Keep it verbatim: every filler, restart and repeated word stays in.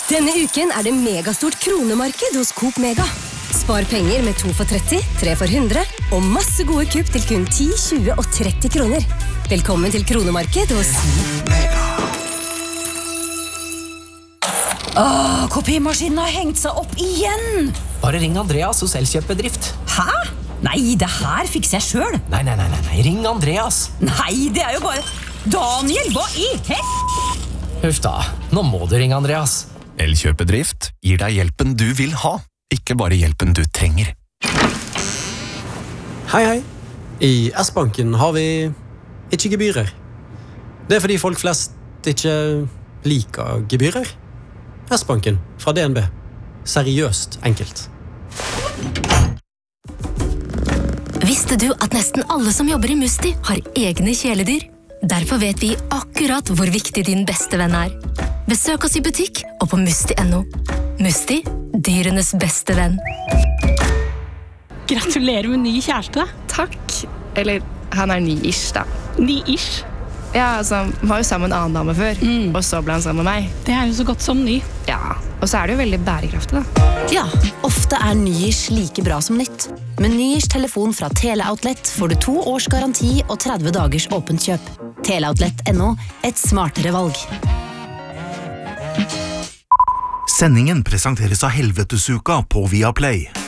Denne uken er det megastort kronemarked hos Coop Mega. Spar penger med to for tretti, tre for hundre, og masse gode kupp til kun ti, tjue og tretti kroner. Velkommen til kronemarked hos Mega. Åh, kopimaskinen har hengt seg opp igjen! Bare ring Andreas hos Elkjøp-bedrift. Hæ? Nei, det her fikser jeg selv. Nei, nei, nei, nei, nei, ring Andreas. Nei, det er jo bare... Daniel, hva i hel... Huff da, nå må du ringe Andreas. Elkjøp-bedrift gir deg hjelpen du vil ha, ikke bare hjelpen du trenger. Hei, hei. I S-banken har vi ikke gebyrer. Det er fordi folk flest ikke liker gebyrer. S-banken fra D N B. Seriøst enkelt. Visste du at nesten alle som jobber i Musti har egne kjæledyr? Derfor vet vi akkurat hvor viktig din beste venn er. Besøk oss i butikk og på musti punktum no. Musti, dyrenes beste venn. Gratulerer med ny kjæreste. Takk. Eller, han er ny-ish da. Ny-ish? Ja, altså, han var jo sammen med en annen dame før, mm. og så ble han sammen med meg. Det er jo så godt som ny. Ja, og så er det jo veldig bærekraftig da. Ja, ofte er ny-ish like bra som nytt. Med ny-ish telefon fra Teleoutlet får du to års garanti og tretti dagers åpent kjøp. Teleoutlet punktum no, et smartere valg. Sendingen presenteres av Helvetesuka på Viaplay.